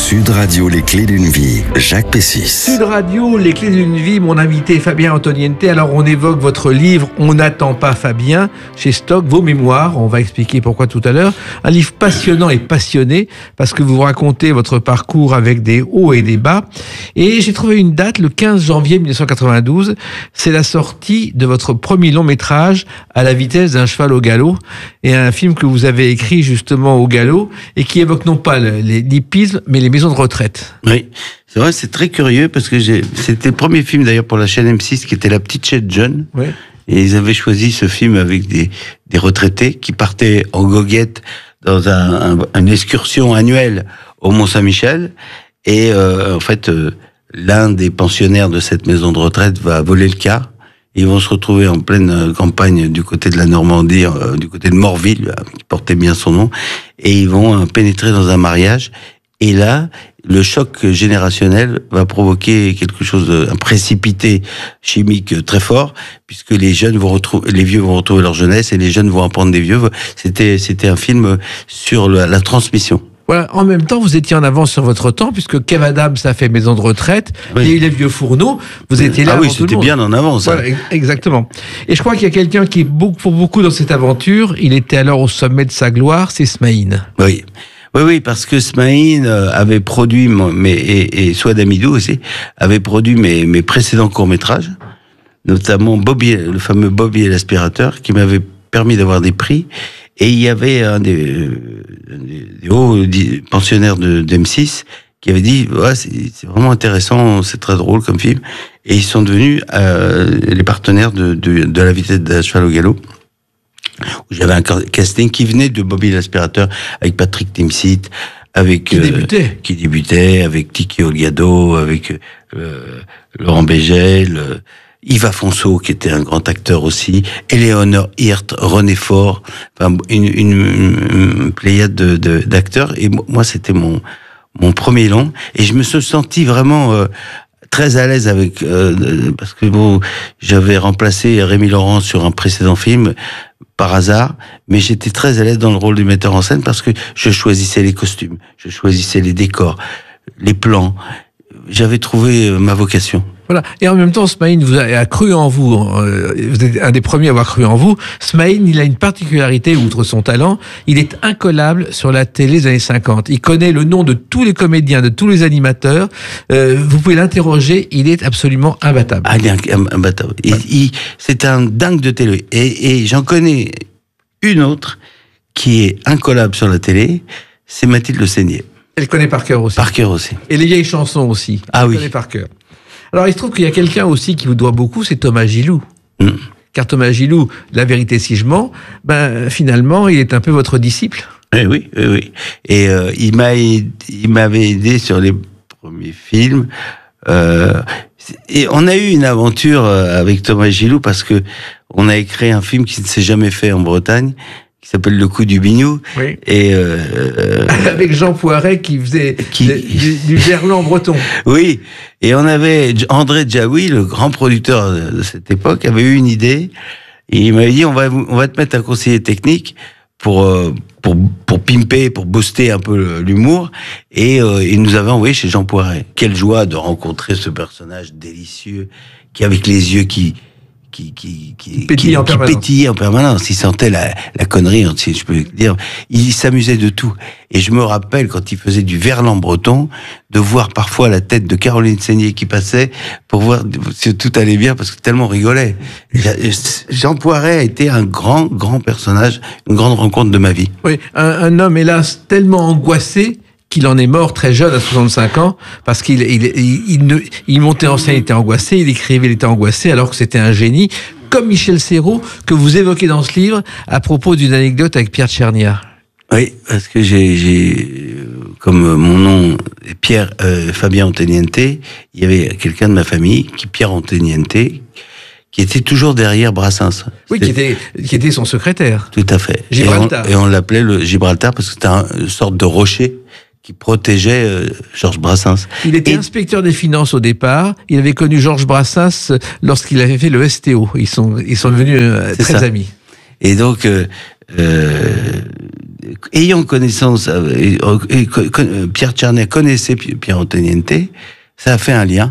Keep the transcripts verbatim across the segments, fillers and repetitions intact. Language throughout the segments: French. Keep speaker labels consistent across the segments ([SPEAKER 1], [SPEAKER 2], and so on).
[SPEAKER 1] Sud Radio, les clés d'une vie, Jacques Pessis.
[SPEAKER 2] Sud Radio, les clés d'une vie, mon invité Fabien Antoniente. Alors on évoque votre livre « On n'attend pas Fabien » chez Stock, vos mémoires, on va expliquer pourquoi tout à l'heure. Un livre passionnant et passionné parce que vous racontez votre parcours avec des hauts et des bas. Et j'ai trouvé une date, le quinze janvier mille neuf cent quatre-vingt-douze, c'est la sortie de votre premier long métrage à la vitesse d'un cheval au galop, et un film que vous avez écrit justement au galop et qui évoque non pas l'hippisme mais les maisons de retraite.
[SPEAKER 3] Oui, c'est vrai, c'est très curieux parce que j'ai... c'était le premier film d'ailleurs pour la chaîne M six qui était La Petite Chatte Jeune. Oui. Et ils avaient choisi ce film avec des, des retraités qui partaient en goguette dans un, un, une excursion annuelle au Mont-Saint-Michel. Et euh, en fait, euh, l'un des pensionnaires de cette maison de retraite va voler le car. Ils vont se retrouver en pleine campagne du côté de la Normandie, euh, du côté de Morville, qui portait bien son nom. Et ils vont euh, pénétrer dans un mariage. Et là, le choc générationnel va provoquer quelque chose, de, un précipité chimique très fort, puisque les jeunes vont retrouver, les vieux vont retrouver leur jeunesse et les jeunes vont apprendre des vieux. C'était, c'était un film sur la, la transmission.
[SPEAKER 2] Voilà. En même temps, vous étiez en avance sur votre temps, puisque Kev Adams a fait Maison de retraite, oui. Il y a eu Les Vieux Fourneaux, vous étiez là
[SPEAKER 3] ah
[SPEAKER 2] avant
[SPEAKER 3] oui,
[SPEAKER 2] tout le monde.
[SPEAKER 3] c'était bien en avance.
[SPEAKER 2] Voilà, exactement. Et je crois qu'il y a quelqu'un qui est beaucoup, pour beaucoup dans cette aventure, il était alors au sommet de sa gloire, c'est Smaïn.
[SPEAKER 3] Oui. Oui, oui, parce que Smaïn avait produit, mes, et, et Souad Amidou aussi, avait produit mes, mes précédents courts-métrages, notamment Bobby, le fameux Bobby et l'aspirateur, qui m'avait permis d'avoir des prix. Et il y avait un des, des, des hauts pensionnaires de, de M six qui avait dit ouais, c'est, c'est vraiment intéressant, c'est très drôle comme film. Et ils sont devenus euh, les partenaires de, de, de La vitesse d'un cheval au galop. Où j'avais un casting qui venait de Bobby l'aspirateur avec Patrick Timsit, avec
[SPEAKER 2] qui débutait, euh,
[SPEAKER 3] qui débutait avec Tiki Olgado, avec euh, Laurent Bégel, euh, Yves Afonso qui était un grand acteur aussi, Éléonore Hirt, René Faure, enfin une, une, une pléiade de, de, d'acteurs. Et moi, c'était mon mon premier long, et je me suis senti vraiment euh, très à l'aise avec euh, parce que bon, j'avais remplacé Rémi Laurent sur un précédent film par hasard, mais j'étais très à l'aise dans le rôle du metteur en scène parce que je choisissais les costumes, je choisissais les décors, les plans. J'avais trouvé ma vocation.
[SPEAKER 2] Voilà. Et en même temps, Smaïn vous a, a cru en vous. Vous êtes un des premiers à avoir cru en vous. Smaïn, il a une particularité, outre son talent, il est incollable sur la télé des années cinquante. Il connaît le nom de tous les comédiens, de tous les animateurs. Euh, vous pouvez l'interroger, il est absolument imbattable.
[SPEAKER 3] Ah, il est imbattable. Ouais. Il, il, c'est un dingue de télé. Et, et j'en connais une autre qui est incollable sur la télé, c'est Mathilde Le Seigner.
[SPEAKER 2] Elle connaît par cœur aussi.
[SPEAKER 3] Par cœur aussi.
[SPEAKER 2] Et les vieilles chansons aussi.
[SPEAKER 3] Ah
[SPEAKER 2] Elle
[SPEAKER 3] oui.
[SPEAKER 2] connaît par cœur. Alors, il se trouve qu'il y a quelqu'un aussi qui vous doit beaucoup, c'est Thomas Gilou.
[SPEAKER 3] Mm.
[SPEAKER 2] Car Thomas Gilou, La vérité si je mens, ben, finalement, il est un peu votre disciple.
[SPEAKER 3] Eh oui, oui, oui. Et euh, il m'a, il m'avait aidé sur les premiers films. Euh, et on a eu une aventure avec Thomas Gilou parce que on a écrit un film qui ne s'est jamais fait en Bretagne, qui s'appelle Le coup du bignou. Oui. Et euh,
[SPEAKER 2] avec Jean Poiret qui faisait
[SPEAKER 3] qui...
[SPEAKER 2] du, du verlan breton.
[SPEAKER 3] Oui. Et on avait André Djaoui, le grand producteur de cette époque, avait eu une idée. Et il m'avait dit on va on va te mettre un conseiller technique pour pour pour pimper, pour booster un peu l'humour. Et euh, il nous avait envoyé chez Jean Poiret. Quelle joie de rencontrer ce personnage délicieux qui avec les yeux qui Qui, qui, qui,
[SPEAKER 2] qui pétille
[SPEAKER 3] qui,
[SPEAKER 2] en
[SPEAKER 3] qui
[SPEAKER 2] permanence.
[SPEAKER 3] Pétille en permanence. Il sentait la, la connerie, si je peux dire. Il s'amusait de tout. Et je me rappelle, quand il faisait du verlan breton, de voir parfois la tête de Caroline Seigner qui passait pour voir si tout allait bien, parce que tellement on rigolait. Jean Poiret a été un grand, grand personnage, une grande rencontre de ma vie.
[SPEAKER 2] Oui, un, un homme, hélas, tellement angoissé qu'il en est mort très jeune, à soixante-cinq ans, parce qu'il il, il, il, ne, il montait en scène, il était angoissé, il écrivait, il était angoissé, alors que c'était un génie, comme Michel Serrault, que vous évoquez dans ce livre, à propos d'une anecdote avec Pierre Tchernia.
[SPEAKER 3] Oui, parce que j'ai, j'ai comme mon nom est Pierre euh, Fabien Antoniente, il y avait quelqu'un de ma famille, qui Pierre Antoniente, qui était toujours derrière Brassens.
[SPEAKER 2] Oui, qui était, qui était son secrétaire.
[SPEAKER 3] Tout à fait.
[SPEAKER 2] Gibraltar.
[SPEAKER 3] Et on, et on l'appelait le Gibraltar parce que c'était un, une sorte de rocher qui protégeait euh, Georges Brassens.
[SPEAKER 2] Il était et... inspecteur des finances au départ. Il avait connu Georges Brassens lorsqu'il avait fait le S T O. Ils sont, ils sont devenus euh, très
[SPEAKER 3] ça.
[SPEAKER 2] amis.
[SPEAKER 3] Et donc, euh, euh, ayant connaissance, euh, et, et, et, Pierre Tchernia connaissait Pierre Antoniente, ça a fait un lien.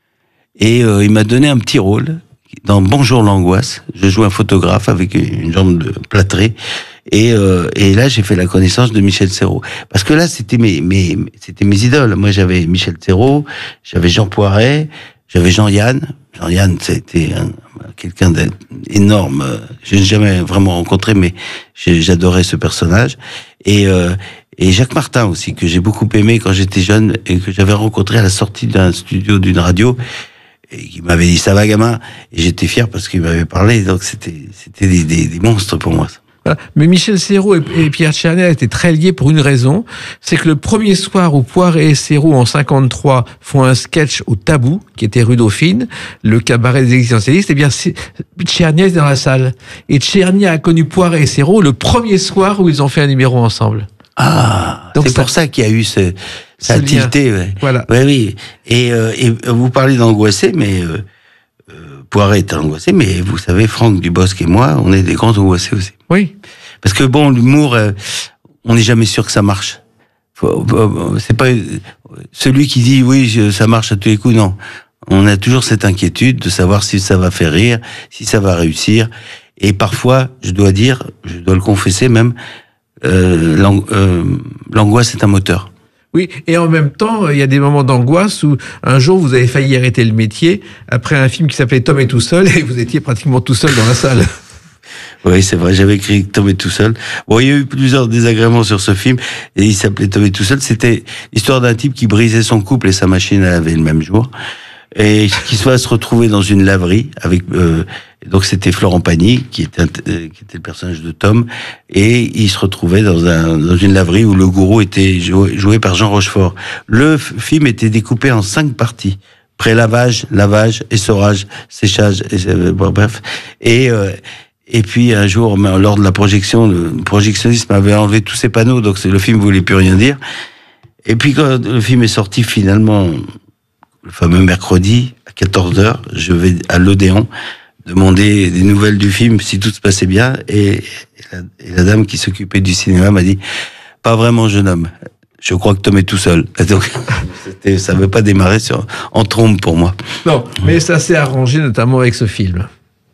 [SPEAKER 3] Et euh, il m'a donné un petit rôle dans Bonjour l'angoisse. Je joue un photographe avec une jambe de plâtrée. Et, euh, et là, j'ai fait la connaissance de Michel Serrault. Parce que là, c'était mes, mes, c'était mes idoles. Moi, j'avais Michel Serrault, j'avais Jean Poiret, j'avais Jean-Yann. Jean-Yann, c'était un, quelqu'un d'énorme. Je n'ai jamais vraiment rencontré, mais j'adorais ce personnage. Et, euh, et Jacques Martin aussi, que j'ai beaucoup aimé quand j'étais jeune et que j'avais rencontré à la sortie d'un studio d'une radio. Et qui m'avait dit, ça va, gamin? Et j'étais fier parce qu'il m'avait parlé. Donc, c'était, c'était des, des, des monstres pour moi, ça.
[SPEAKER 2] Mais Michel Serrault et Pierre Tchernia étaient très liés pour une raison, c'est que le premier soir où Poiret et Serrault en cinquante-trois font un sketch au Tabou, qui était rue Dauphine, le cabaret des existentialistes, eh bien Tchernia est dans la salle. Et Tchernia a connu Poiret et Serrault le premier soir où ils ont fait un numéro ensemble.
[SPEAKER 3] Ah, donc c'est ça, pour ça qu'il y a eu ce, cette activité. Ouais.
[SPEAKER 2] Voilà.
[SPEAKER 3] Oui, oui. Et, euh, et vous parlez d'angoissé, mais euh, euh, Poiret est angoissé, mais vous savez, Franck Dubosc et moi, on est des grands angoissés aussi.
[SPEAKER 2] Oui.
[SPEAKER 3] Parce que bon, l'humour, euh, on n'est jamais sûr que ça marche. Faut, c'est pas celui qui dit oui, je, ça marche à tous les coups. Non, on a toujours cette inquiétude de savoir si ça va faire rire, si ça va réussir. Et parfois, je dois dire, je dois le confesser même, euh, l'ang, euh, l'angoisse est un moteur.
[SPEAKER 2] Oui, et en même temps, il y a des moments d'angoisse où un jour vous avez failli arrêter le métier après un film qui s'appelait Tom est tout seul et vous étiez pratiquement tout seul dans la salle.
[SPEAKER 3] Oui, c'est vrai, j'avais écrit Tom est tout seul. Bon, il y a eu plusieurs désagréments sur ce film, et il s'appelait Tom est tout seul. C'était l'histoire d'un type qui brisait son couple et sa machine à laver le même jour, et qui soit se retrouver dans une laverie avec... Euh, donc c'était Florent Pagny, qui était, euh, qui était le personnage de Tom, et il se retrouvait dans, un, dans une laverie où le gourou était joué, joué par Jean Rochefort. Le f- film était découpé en cinq parties. Pré-lavage, lavage, essorage, séchage, et, euh, bref. Et... Euh, Et puis un jour, lors de la projection, le projectionniste m'avait enlevé tous ces panneaux, donc le film voulait plus rien dire. Et puis quand le film est sorti finalement, le fameux mercredi, à quatorze heures, je vais à l'Odéon demander des nouvelles du film, si tout se passait bien, et, et, la, et la dame qui s'occupait du cinéma m'a dit « Pas vraiment, jeune homme. Je crois que Tom est tout seul. » Donc c'était, ça ne veut pas démarrer sur, en trombe pour moi.
[SPEAKER 2] Non, mais ça s'est arrangé notamment avec ce film.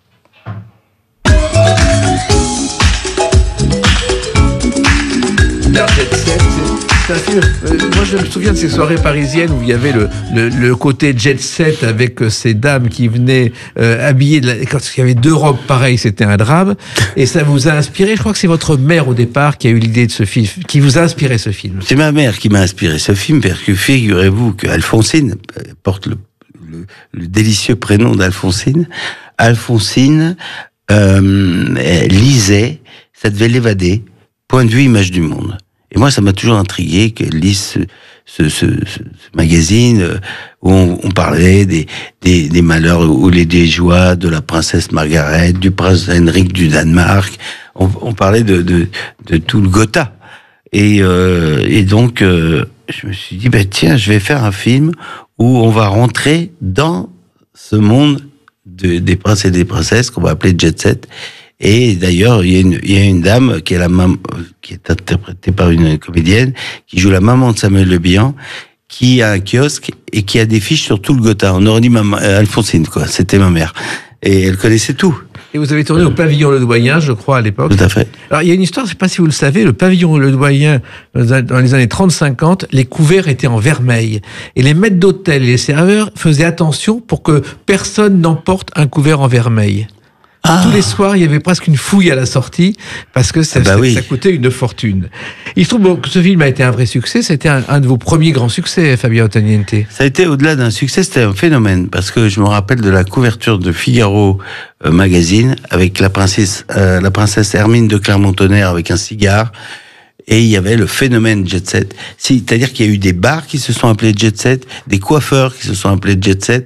[SPEAKER 2] C'est un film, euh, moi je me souviens de ces soirées parisiennes où il y avait le, le, le côté jet set avec euh, ces dames qui venaient euh, habillées, de la, quand il y avait deux robes pareilles, c'était un drame, et ça vous a inspiré. Je crois que c'est votre mère au départ qui a eu l'idée de ce film, qui vous a inspiré ce film.
[SPEAKER 3] C'est ma mère qui m'a inspiré ce film, parce que figurez-vous que Alphonsine porte le, le, le délicieux prénom d'Alphonsine. Alphonsine euh, lisait, ça devait l'évader, point de vue image du monde. Et moi, ça m'a toujours intrigué qu'elle lise ce, ce, ce, ce magazine où on, on parlait des, des, des malheurs ou les des joies de la princesse Margaret, du prince Henrik du Danemark. On, on parlait de, de, de tout le Gotha. Et, euh, et donc, euh, je me suis dit, bah, tiens, je vais faire un film où on va rentrer dans ce monde de, des princes et des princesses qu'on va appeler Jet Set. Et d'ailleurs, il y a une, il y a une dame qui est la maman, qui est interprétée par une comédienne, qui joue la maman de Samuel Le Bihan, qui a un kiosque et qui a des fiches sur tout le Gotha. On aurait dit maman, euh, Alphonsine, quoi. C'était ma mère. Et elle connaissait tout.
[SPEAKER 2] Et vous avez tourné au Pavillon Ledoyen, je crois, à l'époque.
[SPEAKER 3] Tout à fait.
[SPEAKER 2] Alors, il y a une histoire, je ne sais pas si vous le savez, le Pavillon Ledoyen, dans les années trente cinquante, les couverts étaient en vermeil. Et les maîtres d'hôtel et les serveurs faisaient attention pour que personne n'emporte un couvert en vermeil. Ah. Tous les soirs, il y avait presque une fouille à la sortie, parce que ça, ah bah ça, oui. ça coûtait une fortune. Il se trouve bon, que ce film a été un vrai succès, c'était un, un de vos premiers grands succès, Fabien Antoniente.
[SPEAKER 3] Ça a été, au-delà d'un succès, c'était un phénomène, parce que je me rappelle de la couverture de Figaro euh, magazine, avec la princesse, euh, la princesse Hermine de Clermont-Tonnerre avec un cigare, et il y avait le phénomène Jet Set. C'est-à-dire qu'il y a eu des bars qui se sont appelés Jet Set, des coiffeurs qui se sont appelés Jet Set,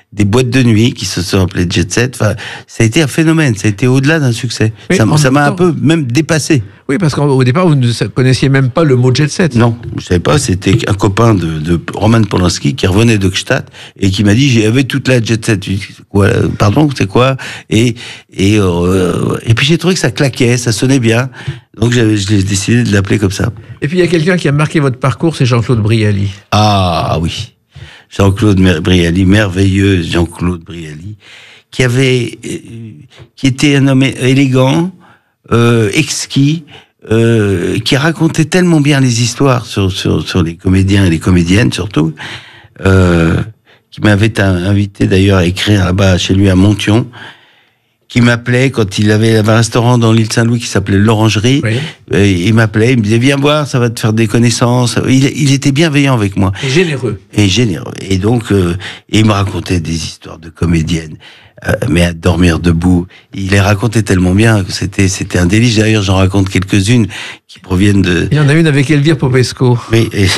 [SPEAKER 3] des boîtes de nuit qui se sont appelées Jet Set. Enfin, ça a été un phénomène, ça a été au-delà d'un succès. Oui, ça ça m'a un peu même dépassé.
[SPEAKER 2] Oui, parce qu'au départ, vous ne connaissiez même pas le mot Jet Set.
[SPEAKER 3] Non, je savais pas. C'était un copain de, de Roman Polanski qui revenait de Gstaad et qui m'a dit j'avais toute la Jet Set. Je dis, quoi, pardon, c'est quoi? Et et euh, et puis j'ai trouvé que ça claquait, ça sonnait bien. Donc j'ai décidé de l'appeler comme ça.
[SPEAKER 2] Et puis il y a quelqu'un qui a marqué votre parcours, c'est Jean-Claude Brialy.
[SPEAKER 3] Ah oui, Jean-Claude Brialy, merveilleux Jean-Claude Brialy, qui avait, qui était un homme élégant, euh, exquis, euh, qui racontait tellement bien les histoires sur sur sur les comédiens et les comédiennes surtout, euh, qui m'avait invité d'ailleurs à écrire là-bas chez lui à Monthyon, qui m'appelait quand il avait, il avait un restaurant dans l'île Saint-Louis qui s'appelait l'Orangerie. Oui. Il m'appelait, il me disait viens voir, ça va te faire des connaissances. Il, il était bienveillant avec moi.
[SPEAKER 2] Et généreux.
[SPEAKER 3] Et généreux. Et donc, euh, il me racontait des histoires de comédiennes, euh, mais à dormir debout. Il les racontait tellement bien que c'était c'était un délice. D'ailleurs, j'en raconte quelques-unes qui proviennent de.
[SPEAKER 2] Il y en a une avec Elvire Popesco.
[SPEAKER 3] Oui. Et,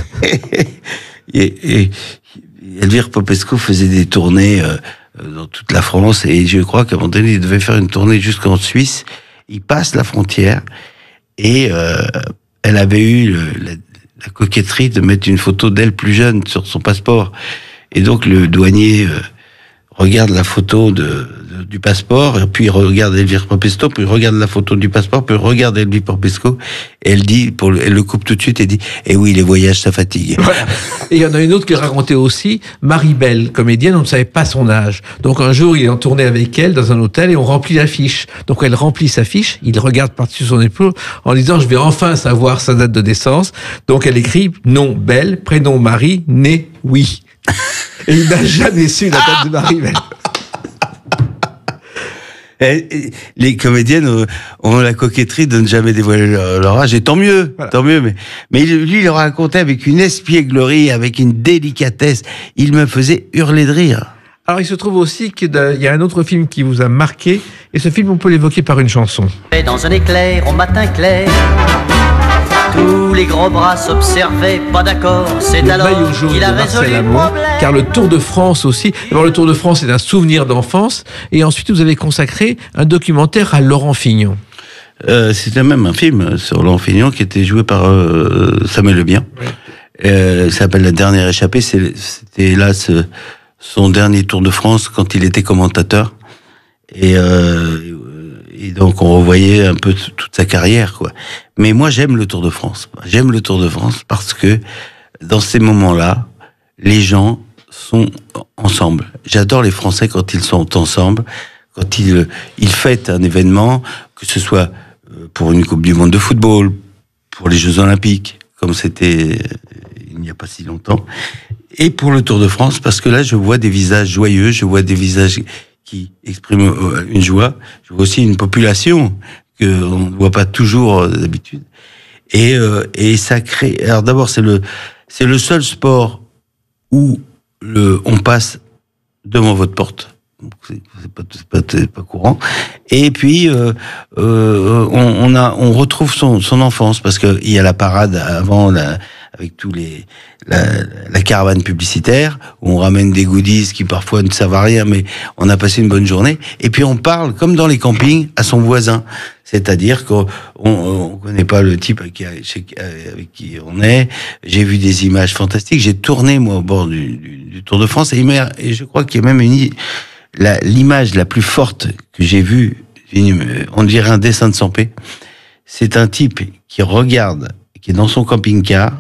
[SPEAKER 3] et, et Elvire Popesco faisait des tournées. Euh, dans toute la France, et je crois qu'à un moment donné, il devait faire une tournée jusqu'en Suisse. Il passe la frontière, et euh, elle avait eu le, la, la coquetterie de mettre une photo d'elle plus jeune sur son passeport. Et donc le douanier euh, regarde la photo de, de, du passeport, et puis il regarde Elvire Popesco, puis il regarde la photo du passeport, puis il regarde Elvire Popesco, et elle dit, pour, elle le coupe tout de suite, et dit « Eh oui, les voyages, ça fatigue. »
[SPEAKER 2] Voilà. Et il y en a une autre qui racontait aussi, Marie-Belle, comédienne, on ne savait pas son âge. Donc un jour, il est en tournée avec elle dans un hôtel et on remplit la fiche. Donc elle remplit sa fiche, il regarde par-dessus son épaule en disant « Je vais enfin savoir sa date de naissance. » Donc elle écrit « Nom Belle, prénom Marie, né oui. » Et il n'a jamais su la date de Marie-Belle.
[SPEAKER 3] Les comédiennes ont la coquetterie de ne jamais dévoiler leur âge, et tant mieux, voilà. tant mieux. Mais, mais lui, il le racontait avec une espièglerie, avec une délicatesse. Il me faisait hurler de rire.
[SPEAKER 2] Alors, il se trouve aussi qu'il y a un autre film qui vous a marqué, et ce film, on peut l'évoquer par une chanson.
[SPEAKER 4] Dans un éclair, au matin clair, tous les gros bras s'observaient, pas d'accord, c'est
[SPEAKER 2] le
[SPEAKER 4] alors qu'il a résolu le problème. Car
[SPEAKER 2] le Tour de France aussi, d'abord le Tour de France c'est un souvenir d'enfance, et ensuite vous avez consacré un documentaire à Laurent Fignon.
[SPEAKER 3] Euh, c'était même un film sur Laurent Fignon qui était joué par euh, Samuel Le Bihan. Oui. Euh, ça s'appelle La Dernière Échappée, c'était là ce, son dernier Tour de France quand il était commentateur. Et... Euh, Et donc, on revoyait un peu toute sa carrière, quoi. Mais moi, j'aime le Tour de France. J'aime le Tour de France parce que, dans ces moments-là, les gens sont ensemble. J'adore les Français quand ils sont ensemble, quand ils, ils fêtent un événement, que ce soit pour une Coupe du Monde de football, pour les Jeux Olympiques, comme c'était il n'y a pas si longtemps, et pour le Tour de France, parce que là, je vois des visages joyeux, je vois des visages qui exprime une joie. Je vois aussi une population que on ne voit pas toujours d'habitude. Et euh, et ça crée. Alors d'abord, c'est le c'est le seul sport où le on passe devant votre porte. C'est, c'est pas c'est pas, c'est pas courant. Et puis euh, euh, on, on a on retrouve son son enfance parce que il y a la parade avant la, avec tous les la, la caravane publicitaire où on ramène des goodies qui parfois ne servent à rien, mais on a passé une bonne journée. Et puis on parle comme dans les campings à son voisin, c'est-à-dire qu'on on connaît pas le type avec qui, avec qui on est. J'ai vu des images fantastiques. J'ai tourné moi au bord du, du, du Tour de France et, et je crois qu'il y a même une la, l'image la plus forte que j'ai vue. On dirait un dessin de Sampé. C'est un type qui regarde, qui est dans son camping-car,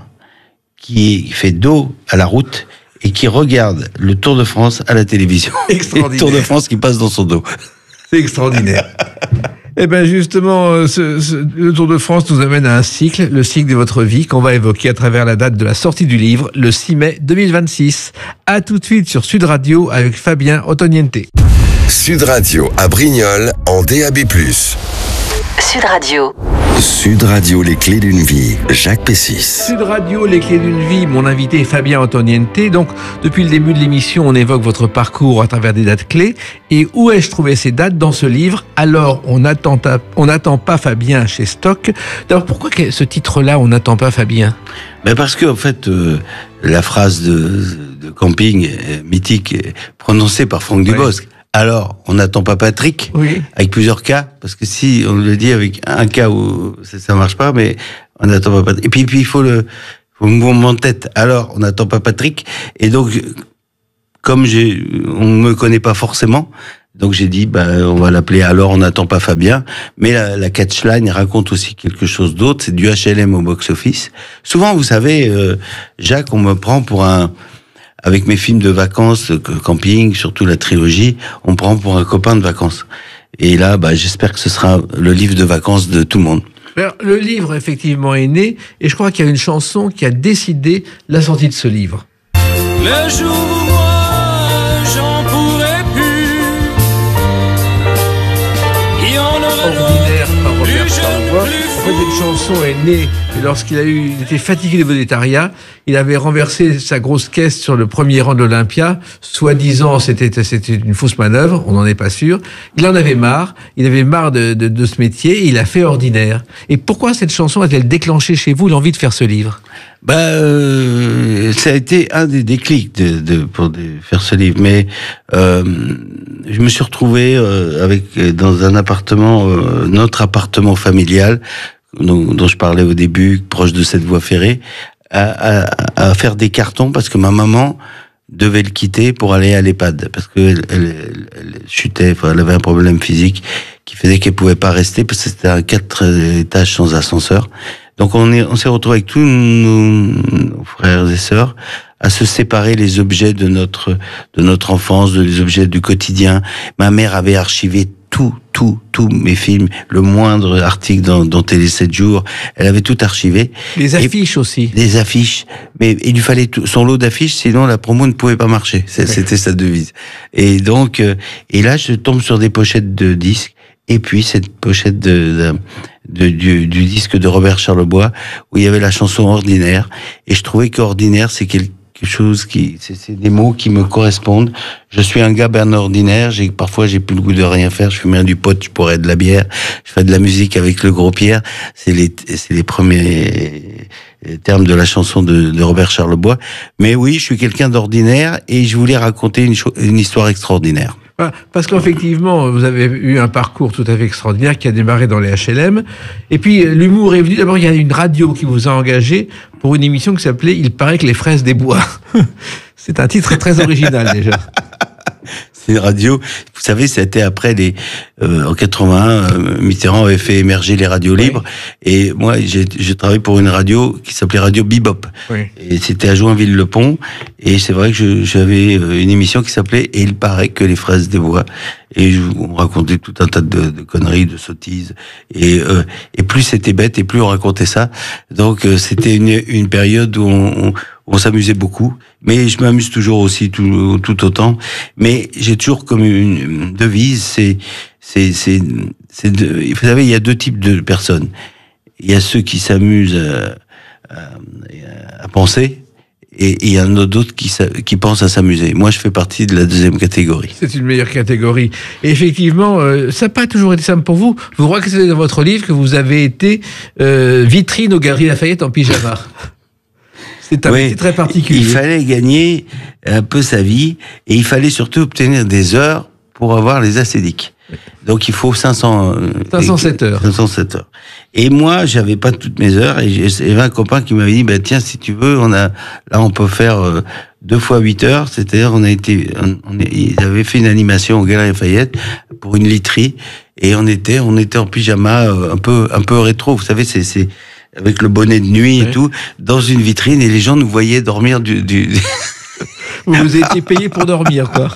[SPEAKER 3] qui fait dos à la route et qui regarde le Tour de France à la télévision.
[SPEAKER 2] Extraordinaire.
[SPEAKER 3] Le Tour de France qui passe dans son dos.
[SPEAKER 2] C'est extraordinaire. Eh bien justement, ce, ce, le Tour de France nous amène à un cycle, le cycle de votre vie, qu'on va évoquer à travers la date de la sortie du livre, le six mai deux mille vingt-six. À tout de suite sur Sud Radio avec Fabien Ottoniente.
[SPEAKER 1] Sud Radio à Brignoles en D A B plus.
[SPEAKER 5] Sud Radio.
[SPEAKER 1] Sud Radio, les clés d'une vie, Jacques Pessis.
[SPEAKER 2] Sud Radio, les clés d'une vie, mon invité est Fabien Ottoniente. Donc, depuis le début de l'émission, on évoque votre parcours à travers des dates clés. Et où ai-je trouvé ces dates dans ce livre? Alors, on n'attend on n'attend pas Fabien chez Stock. D'abord, pourquoi ce titre-là, on n'attend pas Fabien?
[SPEAKER 3] Ben parce que, en fait, euh, la phrase de, de le camping euh, mythique euh, prononcé par Franck ouais. Dubosc. Alors, on n'attend pas Patrick, oui. avec plusieurs cas, parce que si on le dit avec un cas où ça, ça marche pas, mais on n'attend pas Patrick. Et puis, puis il faut le, faut le mouvement en tête. Alors, on n'attend pas Patrick. Et donc, comme j'ai, on me connaît pas forcément, donc j'ai dit, bah, on va l'appeler Alors on n'attend pas Fabien. Mais la, la catchline raconte aussi quelque chose d'autre. C'est du H L M au box-office. Souvent, vous savez, euh, Jacques, on me prend pour un, avec mes films de vacances, camping, surtout la trilogie, on me prend pour un copain de vacances. Et là, bah, j'espère que ce sera le livre de vacances de tout le monde.
[SPEAKER 2] Alors, le livre, effectivement, est né, et je crois qu'il y a une chanson qui a décidé la sortie de ce livre.
[SPEAKER 6] Le jour où moi, j'en pourrai plus, il y en aura
[SPEAKER 2] Ordinaire par Robert Charlebois. En fait, cette chanson est née lorsqu'il a eu, il était fatigué du végétariat. Il avait renversé sa grosse caisse sur le premier rang de l'Olympia. Soi-disant, c'était, c'était une fausse manœuvre. On n'en est pas sûr. Il en avait marre. Il avait marre de, de, de ce métier. Et il a fait Ordinaire. Et pourquoi cette chanson a-t-elle déclenché chez vous l'envie de faire ce livre?
[SPEAKER 3] Bah, euh, ça a été un des déclics de, de pour de faire ce livre. Mais euh, je me suis retrouvé euh, avec dans un appartement, euh, notre appartement familial, dont, dont je parlais au début, proche de cette voie ferrée, à, à, à faire des cartons parce que ma maman devait le quitter pour aller à l'EHPAD parce que elle, elle, elle chutait, enfin, elle avait un problème physique qui faisait qu'elle pouvait pas rester parce que c'était un quatre étages sans ascenseur. Donc on est, on s'est retrouvé avec tous nos, nos frères et sœurs à se séparer les objets de notre, de notre enfance, de les objets du quotidien. Ma mère avait archivé tout, tout, tous mes films, le moindre article dans, dans Télé sept jours, elle avait tout archivé.
[SPEAKER 2] Les affiches et, aussi.
[SPEAKER 3] Des affiches, mais il lui fallait tout, son lot d'affiches, sinon la promo ne pouvait pas marcher. C'est, okay. C'était sa devise. Et donc, euh, et là, je tombe sur des pochettes de disques. Et puis cette pochette de, de, de du, du disque de Robert Charlebois où il y avait la chanson Ordinaire, et je trouvais qu'Ordinaire c'est quelque chose qui c'est, c'est des mots qui me correspondent. Je suis un gars bien ordinaire, j'ai parfois j'ai plus le goût de rien faire, je fume du pot, je pourrais de la bière, je fais de la musique avec le Gros Pierre, c'est les c'est les premiers termes de la chanson de, de Robert Charlebois. Mais oui, je suis quelqu'un d'ordinaire et je voulais raconter une, cho- une histoire extraordinaire.
[SPEAKER 2] Parce qu'effectivement, vous avez eu un parcours tout à fait extraordinaire qui a démarré dans les H L M. Et puis, l'humour est venu. D'abord, il y a une radio qui vous a engagé pour une émission qui s'appelait « Il paraît que les fraises des bois ». C'est un titre très original, déjà.
[SPEAKER 3] C'est une radio, vous savez, c'était après les euh, en quatre-vingt-un, euh, Mitterrand avait fait émerger les radios oui. libres, et moi j'ai, j'ai travaillé pour une radio qui s'appelait Radio Bebop, oui. et c'était à Joinville-le-Pont, et c'est vrai que je, j'avais une émission qui s'appelait « Et il paraît que les fraises des bois », et je, on racontait tout un tas de, de conneries, de sottises, et, euh, et plus c'était bête, et plus on racontait ça, donc euh, c'était une, une période où on, on on s'amusait beaucoup, mais je m'amuse toujours aussi tout, tout autant. Mais j'ai toujours comme une devise, c'est, c'est, c'est, c'est de, vous savez, il y a deux types de personnes. Il y a ceux qui s'amusent à, à, à penser, et il y en a d'autres qui, qui pensent à s'amuser. Moi, je fais partie de la deuxième catégorie.
[SPEAKER 2] C'est une meilleure catégorie. Et effectivement, euh, ça n'a pas toujours été simple pour vous. Vous croyez que c'est dans votre livre que vous avez été euh, vitrine aux Galeries Lafayette en pyjama. C'est un oui, métier très particulier.
[SPEAKER 3] Il fallait gagner un peu sa vie, et il fallait surtout obtenir des heures pour avoir les acédiques. Donc il faut cinq cents,
[SPEAKER 2] cinq cent sept heures.
[SPEAKER 3] cinq cent sept heures. Et moi, j'avais pas toutes mes heures, et j'avais un copain qui m'avait dit, bah, tiens, si tu veux, on a, là, on peut faire euh, deux fois huit heures, c'est-à-dire, on a été, on, on est, ils avaient fait une animation au Galeries Lafayette pour une literie, et on était, on était en pyjama, euh, un peu, un peu rétro. Vous savez, c'est, c'est, avec le bonnet de nuit et ouais. tout, dans une vitrine, et les gens nous voyaient dormir du... du...
[SPEAKER 2] Vous vous étiez payé pour dormir, quoi.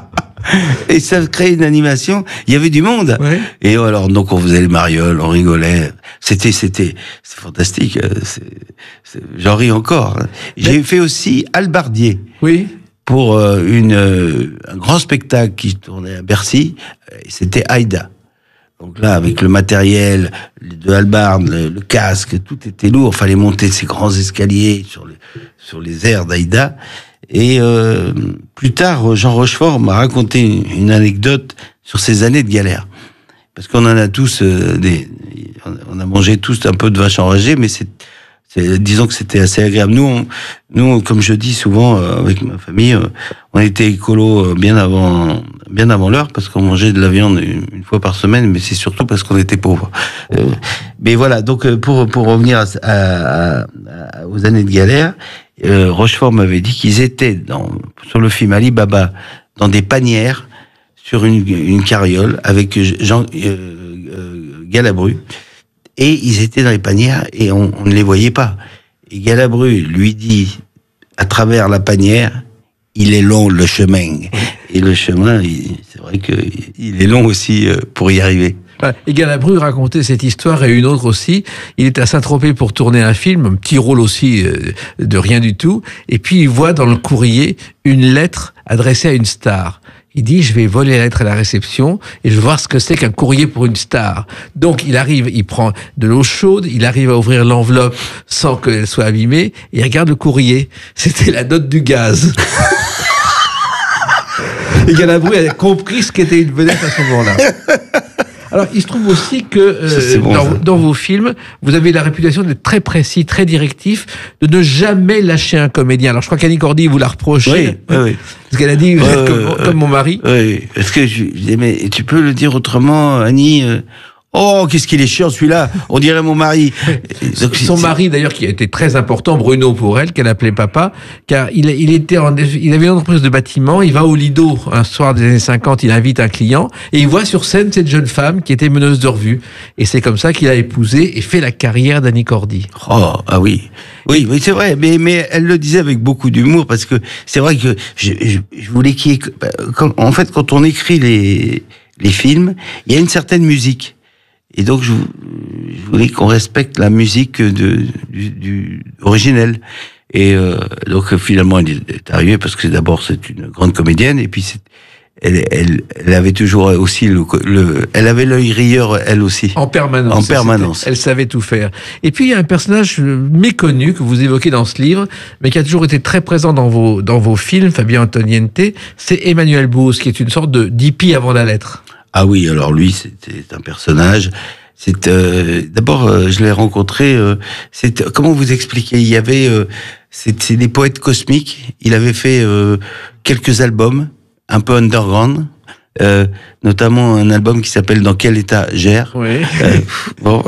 [SPEAKER 3] Et ça crée une animation, il y avait du monde. Ouais. Et alors, donc on faisait les marioles, on rigolait. C'était, c'était, c'est fantastique. C'est, c'est, j'en ris encore. J'ai Mais... fait aussi Albardier.
[SPEAKER 2] Oui.
[SPEAKER 3] Pour euh, une, euh, un grand spectacle qui tournait à Bercy, c'était Aïda. Donc là, avec le matériel de hallebarde, le, le casque, tout était lourd. Fallait monter ces grands escaliers sur les, sur les airs d'Aïda. Et euh, plus tard, Jean Rochefort m'a raconté une, une anecdote sur ces années de galère. Parce qu'on en a tous, euh, des, on a mangé tous un peu de vache enragée, mais c'est, C'est, disons que c'était assez agréable. Nous, on, nous, comme je dis souvent euh, avec ma famille, euh, on était écolo euh, bien avant, bien avant l'heure parce qu'on mangeait de la viande une, une fois par semaine, mais c'est surtout parce qu'on était pauvres. Euh, mais voilà. Donc euh, pour pour revenir à, à, à, aux années de galère, euh, Rochefort m'avait dit qu'ils étaient dans sur le film Ali Baba dans des panières sur une, une carriole avec Jean euh, euh, Galabru. Et ils étaient dans les panières et on, on ne les voyait pas. Et Galabru lui dit, à travers la panière, il est long le chemin. Et le chemin, il, c'est vrai que il est long aussi pour y arriver.
[SPEAKER 2] Et Galabru racontait cette histoire et une autre aussi. Il est à Saint-Tropez pour tourner un film, un petit rôle aussi de rien du tout. Et puis il voit dans le courrier une lettre adressée à une star. Il dit, je vais voler la lettre à la réception et je vais voir ce que c'est qu'un courrier pour une star. Donc, il arrive, il prend de l'eau chaude, il arrive à ouvrir l'enveloppe sans qu'elle soit abîmée et il regarde le courrier. C'était la note du gaz. Et Galabru a compris ce qu'était une vedette à ce moment-là. Alors, il se trouve aussi que euh, bon, dans, dans vos films, vous avez la réputation d'être très précis, très directif, de ne jamais lâcher un comédien. Alors, je crois qu'Annie Cordy vous l'a reproché.
[SPEAKER 3] Oui, oui, oui.
[SPEAKER 2] Parce qu'elle a dit, vous
[SPEAKER 3] euh,
[SPEAKER 2] êtes comme, euh, comme mon mari.
[SPEAKER 3] Oui, est-ce que je, je dis, mais tu peux le dire autrement, Annie euh, Oh, qu'est-ce qu'il est chiant celui-là. On dirait mon mari.
[SPEAKER 2] Donc, son mari, d'ailleurs, qui a été très important, Bruno pour elle, qu'elle appelait papa, car il, il était en, il avait une entreprise de bâtiment, il va au Lido un soir des années cinquante, il invite un client, et il voit sur scène cette jeune femme qui était meneuse de revue. Et c'est comme ça qu'il a épousé et fait la carrière d'Annie Cordy.
[SPEAKER 3] Oh, ah oui. Oui, oui, c'est vrai, mais, mais elle le disait avec beaucoup d'humour, parce que c'est vrai que je, je, je voulais qu'il y ait, quand, en fait, quand on écrit les, les films, il y a une certaine musique. Et donc, je, je voulais qu'on respecte la musique de, du, du originelle. Et euh, donc, finalement, elle est arrivée parce que d'abord, c'est une grande comédienne, et puis c'est, elle, elle, elle avait toujours aussi le, le, elle avait l'œil rieur, elle aussi.
[SPEAKER 2] En permanence.
[SPEAKER 3] En permanence.
[SPEAKER 2] Elle savait tout faire. Et puis, il y a un personnage méconnu que vous évoquez dans ce livre, mais qui a toujours été très présent dans vos, dans vos films, Fabien Antoniente, c'est Emmanuel Bouze, qui est une sorte de d'hippie avant la lettre.
[SPEAKER 3] Ah oui, alors lui, c'était un personnage. C'est euh, d'abord, euh, je l'ai rencontré. Euh, c'est comment vous expliquer. Il y avait, euh, c'est, c'est des poètes cosmiques. Il avait fait euh, quelques albums, un peu underground, euh, notamment un album qui s'appelle Dans quel état gère.
[SPEAKER 2] Oui.
[SPEAKER 3] Euh, bon.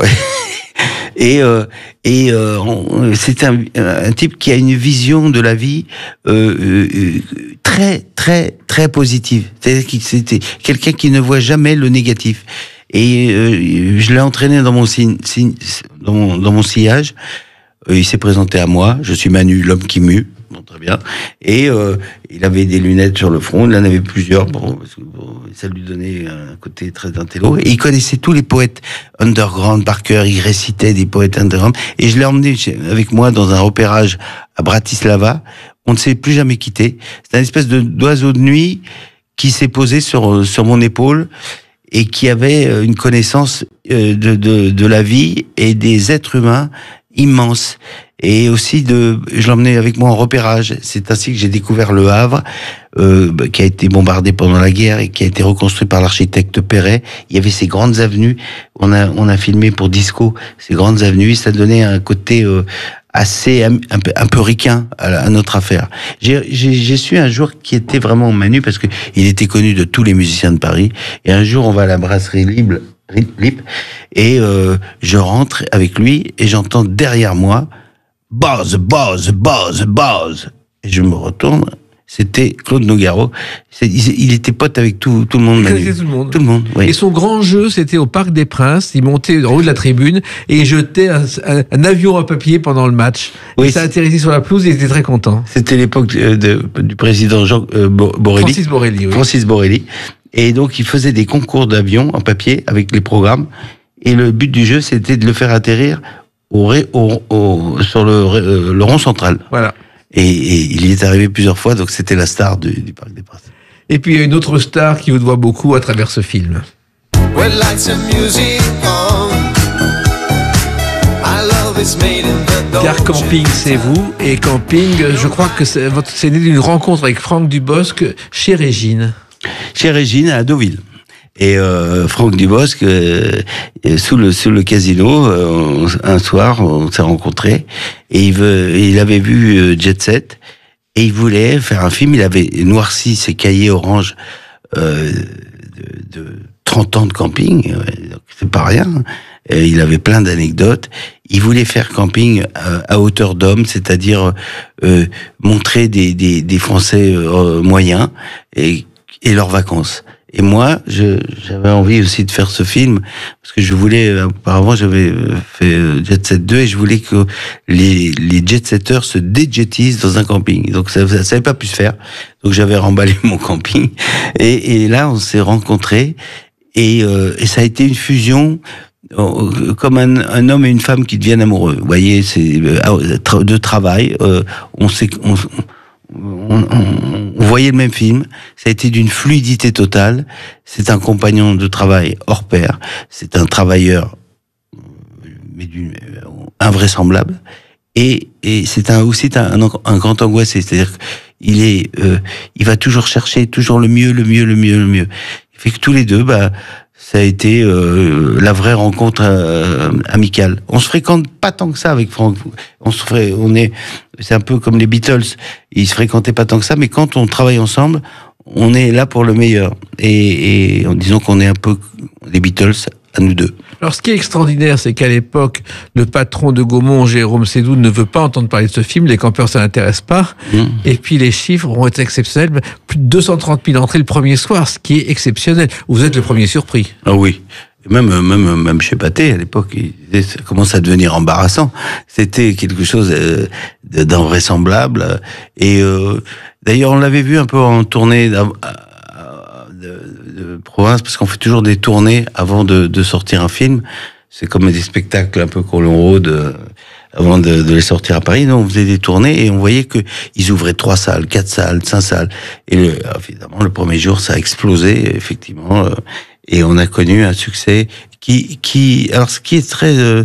[SPEAKER 3] Et, euh, et euh, c'est un, un type qui a une vision de la vie euh, euh, très, très, très positive. C'est-à-dire qu'il c'était quelqu'un qui ne voit jamais le négatif. Et euh, je l'ai entraîné dans mon, signe, signe, dans mon, dans mon sillage. Euh, il s'est présenté à moi. Je suis Manu, l'homme qui mue. Bon, très bien. Et euh, il avait des lunettes sur le front. Il en avait plusieurs. Bon, parce que, bon, ça lui donnait un côté très intello. Et il connaissait tous les poètes underground par cœur. Il récitait des poètes underground. Et je l'ai emmené avec moi dans un repérage à Bratislava. On ne s'est plus jamais quitté. C'est un espèce de, d'oiseau de nuit qui s'est posé sur, sur mon épaule et qui avait une connaissance de, de, de la vie et des êtres humains immense. Et aussi de, je l'emmenais avec moi en repérage. C'est ainsi que j'ai découvert Le Havre, euh, qui a été bombardé pendant la guerre et qui a été reconstruit par l'architecte Perret. Il y avait ces grandes avenues. On a, on a filmé pour Disco ces grandes avenues. Ça donnait un côté euh, assez un, un peu, un peu ricain à, à notre affaire. J'ai, j'ai, j'ai su un jour qui était vraiment Manu parce que il était connu de tous les musiciens de Paris. Et un jour, on va à la brasserie Libre. Lip, et euh, je rentre avec lui et j'entends derrière moi Buzz, Buzz, Buzz, Buzz. Et je me retourne, c'était Claude Nougaro. C'est, il, il était pote avec tout, tout le monde.
[SPEAKER 2] Il connaissait tout le monde.
[SPEAKER 3] Tout le monde, oui.
[SPEAKER 2] Et son grand jeu, c'était au Parc des Princes. Il montait en haut de la tribune et il jetait un, un, un avion à papier pendant le match. Oui, et ça atterrissait sur la pelouse, il était très content.
[SPEAKER 3] C'était l'époque de, de, du président Jean euh, Borelli.
[SPEAKER 2] Francis Borelli, oui.
[SPEAKER 3] Francis Borelli. Et donc, il faisait des concours d'avions en papier avec les programmes. Et le but du jeu, c'était de le faire atterrir au, au, au, sur le, le rond central.
[SPEAKER 2] Voilà.
[SPEAKER 3] Et, et il y est arrivé plusieurs fois, donc c'était la star du, du Parc des Princes.
[SPEAKER 2] Et puis, il y a une autre star qui vous doit beaucoup à travers ce film. Car Camping, c'est vous. Et Camping, je crois que c'est, votre, c'est né d'une rencontre avec Franck Dubosc chez Régine.
[SPEAKER 3] Chez Régine, à Deauville. Et euh, Franck Dubosc, euh, sous le sous le casino, euh, un soir, on s'est rencontrés et il veut, il avait vu euh, Jet Set et il voulait faire un film. Il avait noirci ses cahiers orange euh, de, de trente ans de camping, donc c'est pas rien. Et il avait plein d'anecdotes. Il voulait faire camping à, à hauteur d'homme, c'est-à-dire euh, montrer des des, des Français euh, moyens et et leurs vacances. Et moi, je, j'avais envie aussi de faire ce film, parce que je voulais, auparavant, j'avais fait Jet Set deux, et je voulais que les, les jet-setters se déjettisent dans un camping. Donc ça, ça n'avait pas pu se faire. Donc j'avais remballé mon camping. Et, et là, on s'est rencontrés, et, euh, et ça a été une fusion, euh, comme un, un homme et une femme qui deviennent amoureux. Vous voyez, c'est euh, de travail. Euh, on s'est... On, On, on, on voyait le même film, ça a été d'une fluidité totale. C'est un compagnon de travail hors pair, c'est un travailleur mais d'une invraisemblable, et, et c'est un, aussi un, un grand angoissé, c'est-à-dire qu'il est, euh, il va toujours chercher toujours le mieux, le mieux, le mieux, le mieux. Il fait que tous les deux, bah, ça a été euh, la vraie rencontre euh, amicale. On se fréquente pas tant que ça avec Franck. On se fré... on est, c'est un peu comme les Beatles. Ils se fréquentaient pas tant que ça, mais quand on travaille ensemble, on est là pour le meilleur. Et, et en disant qu'on est un peu les Beatles à nous deux.
[SPEAKER 2] Alors, ce qui est extraordinaire, c'est qu'à l'époque, le patron de Gaumont, Jérôme Sédou, ne veut pas entendre parler de ce film. Les campeurs, ça n'intéresse pas. Mmh. Et puis, les chiffres ont été exceptionnels. Plus de deux cent trente mille entrées le premier soir, ce qui est exceptionnel. Vous êtes le premier surpris.
[SPEAKER 3] Ah oui. Même, même, même chez Pathé, à l'époque, ça commence à devenir embarrassant. C'était quelque chose d'invraisemblable. Et euh, d'ailleurs, on l'avait vu un peu en tournée de, de province, parce qu'on fait toujours des tournées avant de, de sortir un film. C'est comme des spectacles un peu qu'on rôde avant de, de les sortir à Paris. Nous, on faisait des tournées et on voyait que ils ouvraient trois salles, quatre salles, cinq salles. Et le, évidemment, le premier jour, ça a explosé, effectivement. Et on a connu un succès qui, qui, alors ce qui est très euh,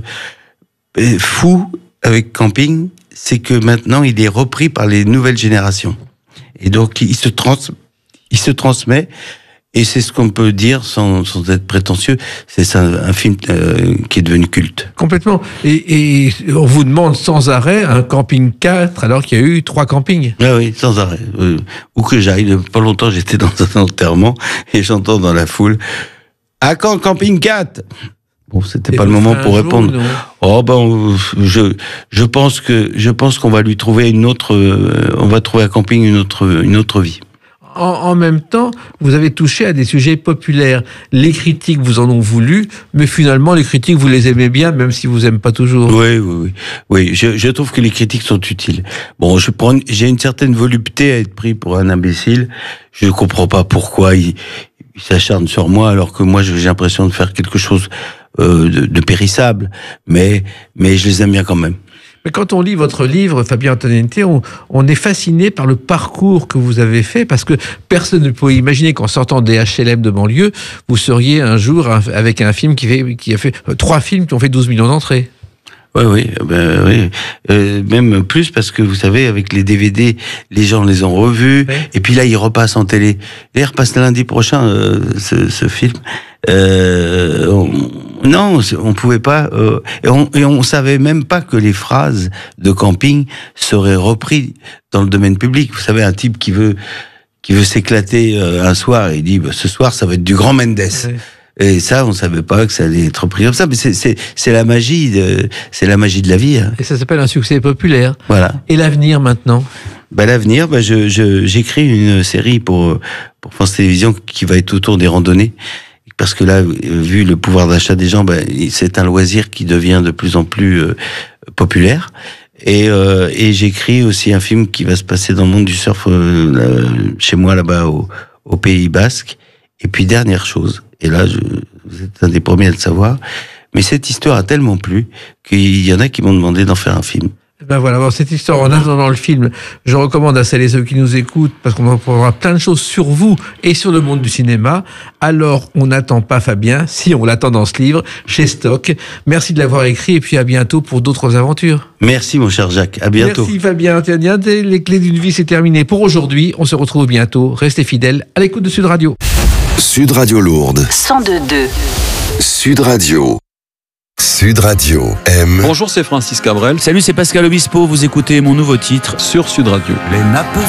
[SPEAKER 3] fou avec Camping, c'est que maintenant il est repris par les nouvelles générations. Et donc il se trans, il se transmet. Et c'est ce qu'on peut dire sans, sans être prétentieux. C'est un, un film euh, qui est devenu culte.
[SPEAKER 2] Complètement. Et, et on vous demande sans arrêt un camping quatre alors qu'il y a eu trois campings.
[SPEAKER 3] Ah oui, sans arrêt. Euh, où que j'aille, pas longtemps j'étais dans un enterrement et j'entends dans la foule « À quand camping quatre ?» Bon, c'était et pas le moment pour répondre. Jour, oh ben, je je pense que je pense qu'on va lui trouver une autre, euh, on va trouver à camping une autre une autre vie.
[SPEAKER 2] En, en même temps, vous avez touché à des sujets populaires. Les critiques, vous en ont voulu, mais finalement, les critiques, vous les aimez bien, même si vous aimez pas toujours.
[SPEAKER 3] Oui, oui, oui. Oui, je, je trouve que les critiques sont utiles. Bon, je prends, j'ai une certaine volupté à être pris pour un imbécile. Je ne comprends pas pourquoi il, il s'acharne sur moi, alors que moi, j'ai l'impression de faire quelque chose euh, de, de périssable. Mais, mais je les aime bien quand même.
[SPEAKER 2] Mais quand on lit votre livre, Fabien Antoniente, on, on est fasciné par le parcours que vous avez fait, parce que personne ne peut imaginer qu'en sortant des H L M de banlieue, vous seriez un jour avec un film qui, fait, qui a fait trois films qui ont fait douze millions d'entrées.
[SPEAKER 3] Oui, oui, ben, oui. Euh, même plus parce que vous savez, avec les D V D, les gens les ont revus, oui. Et puis là, ils repassent en télé. Là, ils repassent lundi prochain, euh, ce, ce film. Euh, on, non, on pouvait pas, euh, et, on, et on savait même pas que les phrases de Camping seraient reprises dans le domaine public. Vous savez, un type qui veut, qui veut s'éclater euh, un soir, il dit, bah, ce soir, ça va être du grand Mendes. Oui. Et ça, on savait pas que ça allait être pris comme ça, mais c'est, c'est, c'est la magie, de, c'est la magie de la vie. Hein.
[SPEAKER 2] Et ça s'appelle un succès populaire.
[SPEAKER 3] Voilà.
[SPEAKER 2] Et l'avenir maintenant?
[SPEAKER 3] Bah, l'avenir, bah, je, je, j'écris une série pour, pour France Télévisions qui va être autour des randonnées. Parce que là, vu le pouvoir d'achat des gens, bah, c'est un loisir qui devient de plus en plus euh, populaire. Et, euh, et j'écris aussi un film qui va se passer dans le monde du surf euh, là, chez moi là-bas au, au Pays Basque. Et puis dernière chose, et là, je, vous êtes un des premiers à le savoir, mais cette histoire a tellement plu qu'il y en a qui m'ont demandé d'en faire un film.
[SPEAKER 2] Ben voilà, bon, cette histoire, en attendant le film, je recommande à celles et ceux qui nous écoutent, parce qu'on apprendra plein de choses sur vous et sur le monde du cinéma. Alors, on n'attend pas Fabien, si on l'attend dans ce livre, chez Stock. Merci de l'avoir écrit, et puis à bientôt pour d'autres aventures.
[SPEAKER 3] Merci mon cher Jacques, à bientôt.
[SPEAKER 2] Merci Fabien Antoniente, les clés d'une vie, c'est terminé pour aujourd'hui. On se retrouve bientôt, restez fidèles à l'écoute de Sud Radio.
[SPEAKER 1] Sud Radio Lourdes.
[SPEAKER 5] cent deux virgule deux.
[SPEAKER 1] Sud Radio. Sud Radio aime.
[SPEAKER 7] Bonjour, c'est Francis Cabrel.
[SPEAKER 8] Salut, c'est Pascal Obispo. Vous écoutez mon nouveau titre
[SPEAKER 7] sur Sud Radio.
[SPEAKER 9] Les nappes